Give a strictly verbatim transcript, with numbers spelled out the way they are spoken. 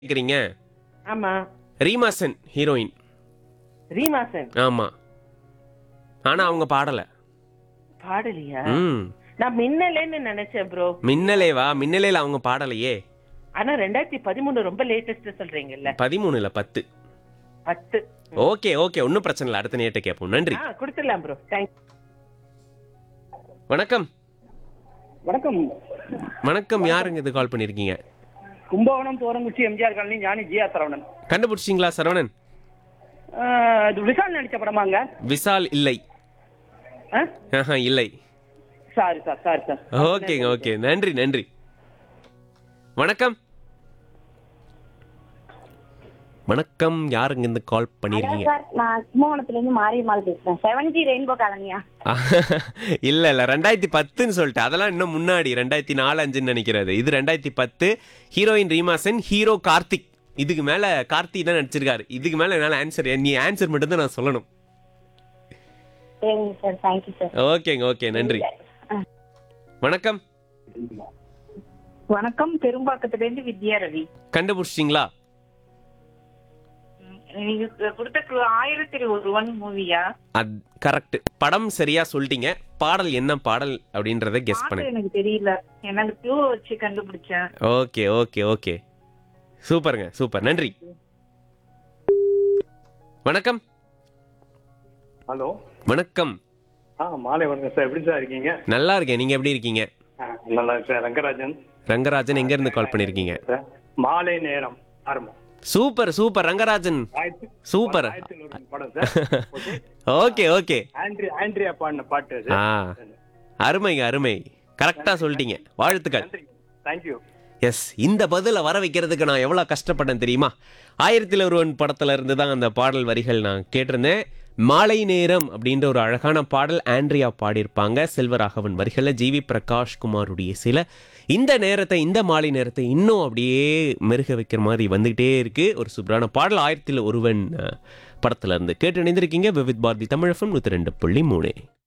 கேக்குறீங்க? ஆமா. ரீமா சென் ஹீரோயின். ரீமா சென். ஆமா. ஆனா அவங்க பாடல. பாடலையா? ம். நான் மின்னலேன்னு நினைச்சேன் ப்ரோ. மின்னலேவா? மின்னலேல அவங்க பாடலையே. ஆனா ரெண்டாயிரத்தி பதிமூணு ரொம்ப லேட்டஸ்ட் சொல்றீங்கல்ல. பதிமூணு இல்ல பத்து. பத்து. ஓகே ஓகே ஒன்னும் பிரச்சனை இல்ல. அடுத்த நேரத்தை கேட்போம். நன்றி. ஆ கொடுத்துடலாம் ப்ரோ. தேங்க்ஸ். வணக்கம். வணக்கம். வணக்கம். யாருங்க இது கால் பண்ணிருக்கீங்க? கும்பகோணம் தோரங்குச்சி எம்ஜிஆர் காலனி ஞானி ஜியா சரவணன். கண்டுபிடிச்சிங்களா சரவணன்? ஆஹ், இது விஷால் நடிச்ச படமாங்க? விசால் இல்லை. ஆ? ஆஹா, இல்லை. Sorry sir sorry sir. ஓகேங்க ஓகே நன்றி நன்றி. வணக்கம். வணக்கம். யாருங்க இந்த கால் பண்ணிருக்கீங்க? சார் நான் கும்பகோணத்துல இருந்து மாரியம்மாள் பேசுறேன். Seven G rainbow காலனியா? இல்ல இல்ல ரெண்டாயிரத்தி பத்துன்னு சொல்லிட்டு அதெல்லாம் இன்னும் முன்னாடி ரெண்டாயிரத்தி நாலு அஞ்சுன்னு நினைக்கிறது. இது ரெண்டாயிரத்தி பத்து. Heroine Reema Sen, hero Karthik. இதுக்கு மேல கார்த்திக் தான் நடிச்சிருக்காரு. இதுக்கு மேல என்னால ஆன்சர் நீ ஆன்சர் மட்டும் தான் நான் சொல்லணும். சரிங்க சார், தேங்க்யூ சார். ஓகேங்க ஓகே நன்றி. வணக்கம். வணக்கம், பெரும்பாக்கத்துல இருந்து வித்யா ரவி. கண்டுபிடிச்சிங்களா? நீங்க கொடுத்த clue ஆயிரத்தி ஒருவன் மூவியா? அது கரெக்ட். படம் சரியா சொல்லிட்டீங்க. பாடல் என்ன பாடல் அப்படின்றத கெஸ் பண்ணு. எனக்கு தெரியல, எனக்கு க்ளூ வச்சு கண்டுபிடிச்சேன். ஓகே ஓகே ஓகே சூப்பருங்க சூப்பர் நன்றி. வணக்கம். ஹலோ. வணக்கம். ஆ மாலை வணக்கம் சார். எப்படி சார் இருக்கீங்க? நல்லா இருக்கேன். நீங்க எப்படி இருக்கீங்க? ஆ, நல்லா இருக்கு சார். ரங்கராஜன். ரங்கராஜன் எங்க இருந்து கால் பண்ணிருக்கீங்க? சார், மாலை நேரம் ஆரம்பம். Super super Rangarajan. ஆயிரத்தி- சூப்பர். ஆயிரத்தி நூறு படம் sir. Okay. Okay okay Andre- Andrea பாடின பாட்டு அது. ஆ அருமைங்க அருமை. கரெக்டா சொல்லிட்டீங்க. வாழ்த்துக்கள். நன்றி. தேங்க்யூ. எஸ், இந்த பதில வர வைக்கிறதுக்கு நான் எவ்வளோ கஷ்டப்பட்டேன் தெரியுமா? ஆயிரத்தில் ஒருவன் படத்துல இருந்து தான் அந்த பாடல் வரிகள் நான் கேட்டிருந்தேன். மாலை நேரம் அப்படின்ற ஒரு அழகான பாடல் ஆண்ட்ரியா பாடியிருப்பாங்க. செல்வராகவன் வரிகளில் ஜிவி பிரகாஷ் குமாருடைய சில இந்த நேரத்தை இந்த மாலை நேரத்தை இன்னும் அப்படியே மெருக வைக்கிற மாதிரி வந்துகிட்டே இருக்கு. ஒரு சூப்பரான பாடல் ஆயிரத்தில் ஒருவன் அஹ், படத்துல இருந்து கேட்டு இணைந்திருக்கீங்க. விவித் பாரதி தமிழ் எஃப்எம் நூற்றி ரெண்டு புள்ளி மூணு.